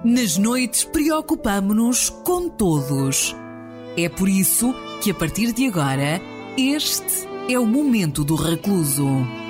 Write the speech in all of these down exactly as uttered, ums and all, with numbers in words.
Nas noites preocupamo-nos com todos. É por isso que, a partir de agora, este é o Momento do Recluso.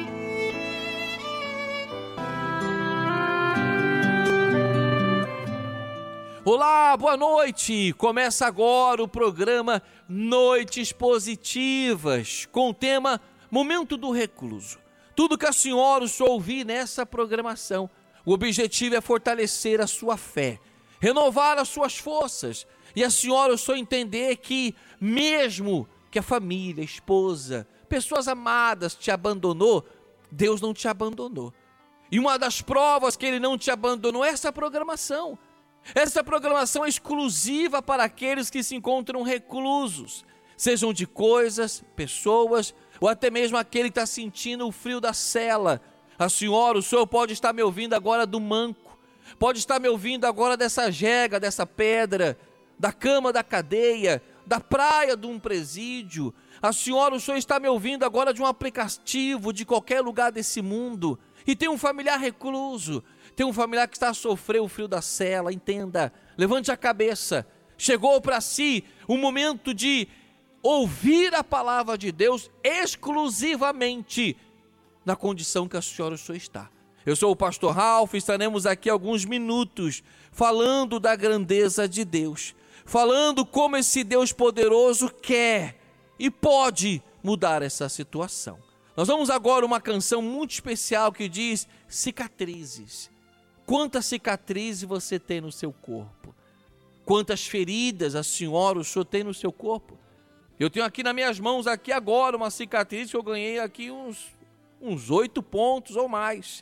Olá, boa noite! Começa agora o programa Noites Positivas, com o tema Momento do Recluso. Tudo que a senhora só ouvir nessa programação, o objetivo é fortalecer a sua fé, renovar as suas forças, e a senhora só entender que, mesmo que a família, a esposa, pessoas amadas te abandonou, Deus não te abandonou. E uma das provas que Ele não te abandonou é essa programação. Essa programação é exclusiva para aqueles que se encontram reclusos, sejam de coisas, pessoas, ou até mesmo aquele que está sentindo o frio da cela. A senhora, o senhor pode estar me ouvindo agora do manco, pode estar me ouvindo agora dessa jega, dessa pedra, da cama da cadeia, da praia de um presídio. A senhora, o senhor está me ouvindo agora de um aplicativo, de qualquer lugar desse mundo, e tem um familiar recluso, tem um familiar que está a sofrer o frio da cela. Entenda, levante a cabeça, chegou para si o momento de ouvir a palavra de Deus exclusivamente na condição que a senhora o senhor está. Eu sou o pastor Ralph, estaremos aqui alguns minutos falando da grandeza de Deus, falando como esse Deus poderoso quer e pode mudar essa situação. Nós vamos agora uma canção muito especial que diz cicatrizes. Quantas cicatrizes você tem no seu corpo? Quantas feridas a senhora, o senhor tem no seu corpo? Eu tenho aqui nas minhas mãos, aqui agora, uma cicatriz que eu ganhei aqui uns uns oito pontos ou mais.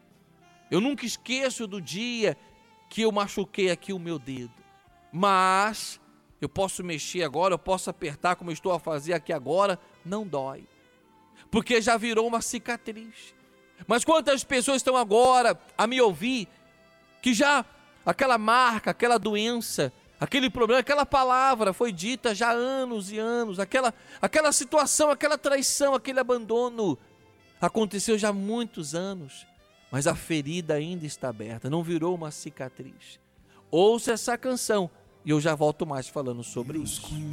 Eu nunca esqueço do dia que eu machuquei aqui o meu dedo. Mas eu posso mexer agora, eu posso apertar como eu estou a fazer aqui agora, não dói. Porque já virou uma cicatriz. Mas quantas pessoas estão agora a me ouvir que já aquela marca, aquela doença, aquele problema, aquela palavra foi dita já há anos e anos, aquela, aquela situação, aquela traição, aquele abandono aconteceu já há muitos anos, mas a ferida ainda está aberta, não virou uma cicatriz. Ouça essa canção e eu já volto mais falando sobre isso.